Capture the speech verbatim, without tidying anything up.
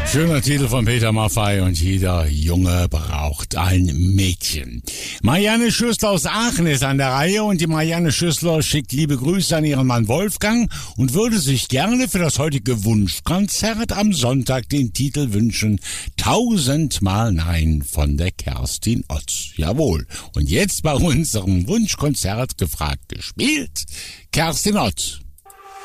Schöner Titel von Peter Maffay und jeder Junge braucht ein Mädchen. Marianne Schüssler aus Aachen ist an der Reihe und die Marianne Schüssler schickt liebe Grüße an ihren Mann Wolfgang und würde sich gerne für das heutige Wunschkonzert am Sonntag den Titel wünschen Tausendmal Nein von der Kerstin Ott. Jawohl. Und jetzt bei unserem Wunschkonzert gefragt gespielt Kerstin Ott.